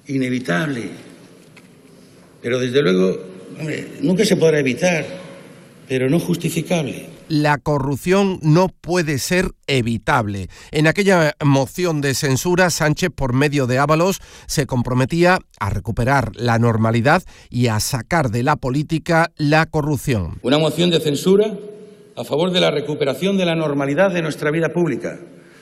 inevitable, pero desde luego, nunca se podrá evitar, pero no justificable. La corrupción no puede ser evitable. En aquella moción de censura, Sánchez, por medio de Ábalos, se comprometía a recuperar la normalidad y a sacar de la política la corrupción. Una moción de censura a favor de la recuperación de la normalidad de nuestra vida pública,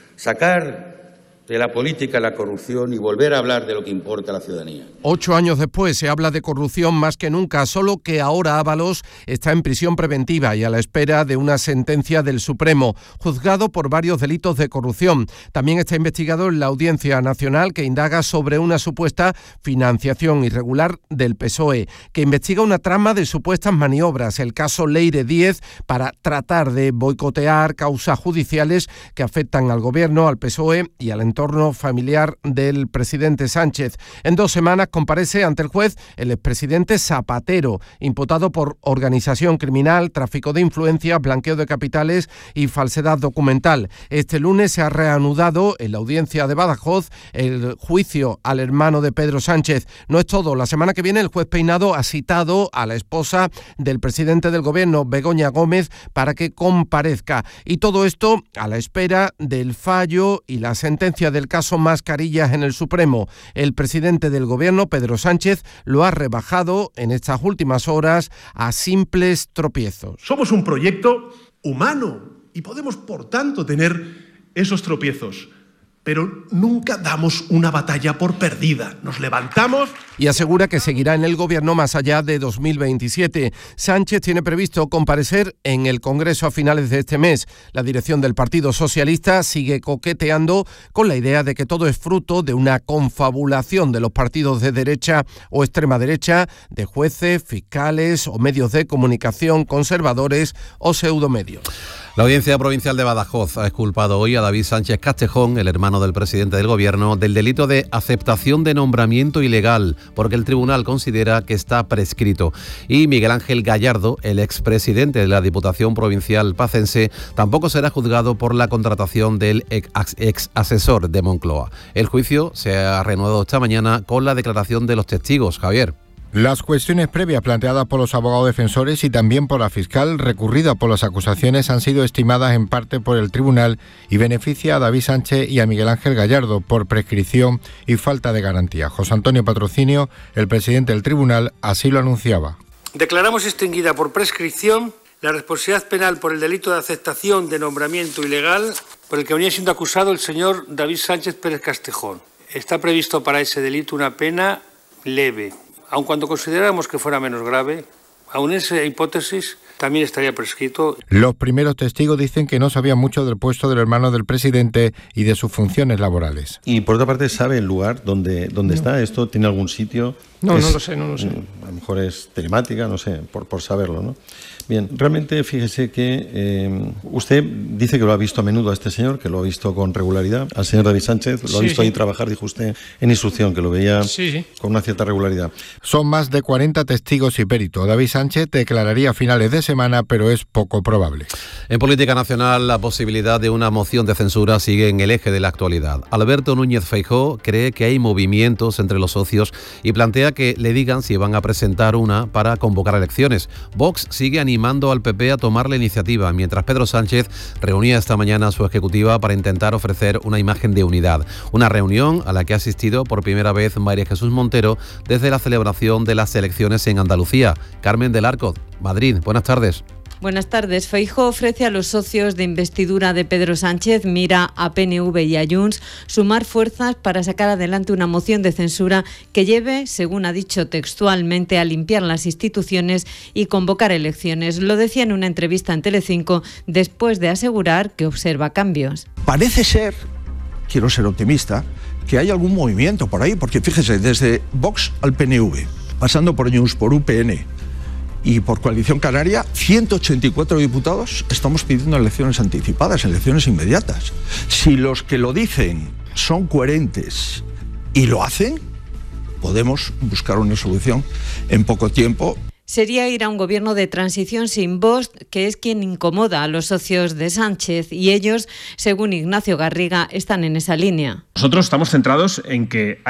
sacar de la política la corrupción y volver a hablar de lo que importa a la ciudadanía. 8 años después se habla de corrupción más que nunca, solo que ahora Ábalos está en prisión preventiva y a la espera de una sentencia del Supremo, juzgado por varios delitos de corrupción. También está investigado en la Audiencia Nacional, que indaga sobre una supuesta financiación irregular del PSOE, que investiga una trama de supuestas maniobras, el caso Leire 10, para tratar de boicotear causas judiciales que afectan al Gobierno, al PSOE y al entorno familiar del presidente Sánchez. En 2 semanas comparece ante el juez el expresidente Zapatero, imputado por organización criminal, tráfico de influencias, blanqueo de capitales y falsedad documental. Este lunes se ha reanudado en la audiencia de Badajoz el juicio al hermano de Pedro Sánchez. No es todo. La semana que viene el juez Peinado ha citado a la esposa del presidente del Gobierno, Begoña Gómez, para que comparezca. Y todo esto a la espera del fallo y la sentencia del caso Mascarillas en el Supremo. El presidente del Gobierno, Pedro Sánchez, lo ha rebajado en estas últimas horas a simples tropiezos. Somos un proyecto humano y podemos, por tanto, tener esos tropiezos. Pero nunca damos una batalla por perdida. Nos levantamos. Y asegura que seguirá en el Gobierno más allá de 2027. Sánchez tiene previsto comparecer en el Congreso a finales de este mes. La dirección del Partido Socialista sigue coqueteando con la idea de que todo es fruto de una confabulación de los partidos de derecha o extrema derecha, de jueces, fiscales o medios de comunicación conservadores o pseudomedios. La Audiencia Provincial de Badajoz ha exculpado hoy a David Sánchez Castejón, el hermano del presidente del Gobierno, del delito de aceptación de nombramiento ilegal, porque el tribunal considera que está prescrito. Y Miguel Ángel Gallardo, el expresidente de la Diputación Provincial Pacense, tampoco será juzgado por la contratación del ex asesor de Moncloa. El juicio se ha reanudado esta mañana con la declaración de los testigos. Javier. Las cuestiones previas planteadas por los abogados defensores y también por la fiscal recurrida por las acusaciones han sido estimadas en parte por el tribunal y beneficia a David Sánchez y a Miguel Ángel Gallardo por prescripción y falta de garantía. José Antonio Patrocinio, el presidente del tribunal, así lo anunciaba. Declaramos extinguida por prescripción la responsabilidad penal por el delito de aceptación de nombramiento ilegal por el que venía siendo acusado el señor David Sánchez Pérez Castejón. Está previsto para ese delito una pena leve. Aun cuando consideramos que fuera menos grave, aun esa hipótesis también estaría prescrito. Los primeros testigos dicen que no sabían mucho del puesto del hermano del presidente y de sus funciones laborales. Y por otra parte, ¿sabe el lugar donde está? ¿Esto tiene algún sitio? No lo sé. A lo mejor es telemática, no sé, por saberlo, ¿no? Bien, realmente fíjese que usted dice que lo ha visto a menudo a este señor, que lo ha visto con regularidad. Al señor David Sánchez lo ha visto ahí trabajar, dijo usted, en instrucción, que lo veía con una cierta regularidad. Son más de 40 testigos y peritos. David Sánchez declararía a finales de semana, pero es poco probable. En política nacional, la posibilidad de una moción de censura sigue en el eje de la actualidad. Alberto Núñez Feijóo cree que hay movimientos entre los socios y plantea que le digan si van a presentar una para convocar elecciones. Vox sigue animando al PP a tomar la iniciativa, mientras Pedro Sánchez reunía esta mañana a su ejecutiva para intentar ofrecer una imagen de unidad. Una reunión a la que ha asistido por primera vez María Jesús Montero desde la celebración de las elecciones en Andalucía. Carmen del Arco, Madrid, buenas tardes. Buenas tardes. Feijóo ofrece a los socios de investidura de Pedro Sánchez, mira a PNV y a Junts, sumar fuerzas para sacar adelante una moción de censura que lleve, según ha dicho textualmente, a limpiar las instituciones y convocar elecciones. Lo decía en una entrevista en Telecinco después de asegurar que observa cambios. Parece ser, quiero ser optimista, que hay algún movimiento por ahí, porque fíjese, desde Vox al PNV, pasando por Junts, por UPN, y por Coalición Canaria, 184 diputados estamos pidiendo elecciones anticipadas, elecciones inmediatas. Si los que lo dicen son coherentes y lo hacen, podemos buscar una solución en poco tiempo. Sería ir a un gobierno de transición sin Vox, que es quien incomoda a los socios de Sánchez, y ellos, según Ignacio Garriga, están en esa línea. Nosotros estamos centrados en que